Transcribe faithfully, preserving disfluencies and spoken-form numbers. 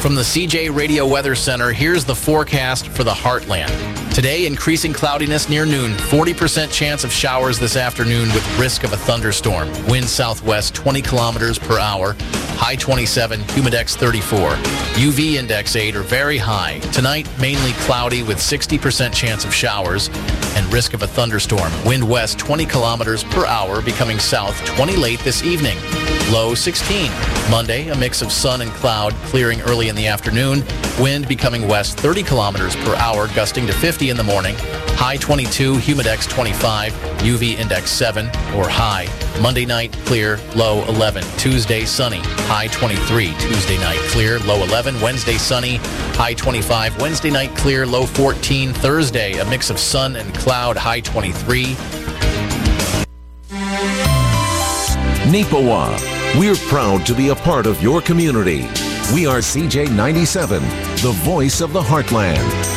From the C J Radio Weather Center, here's the forecast for the Heartland. Today, increasing cloudiness near noon. forty percent chance of showers this afternoon with risk of a thunderstorm. Wind southwest twenty kilometers per hour. High twenty-seven, humidex thirty-four. U V index eight or very high. Tonight, mainly cloudy with sixty percent chance of showers and risk of a thunderstorm. Wind west twenty kilometers per hour, becoming south twenty late this evening. Low sixteen. Monday, a mix of sun and cloud, clearing early in the afternoon. Wind becoming west thirty kilometers per hour, gusting to fifty in the morning. High twenty-two, humidex twenty-five, U V index seven or high. Monday night, clear, low eleven. Tuesday, sunny, high twenty-three. Tuesday night, clear, low eleven. Wednesday, sunny, high twenty-five. Wednesday night, clear, low fourteen. Thursday, a mix of sun and cloud, high twenty-three. Neepawa, we're proud to be a part of your community. We are C J ninety-seven, the voice of the Heartland.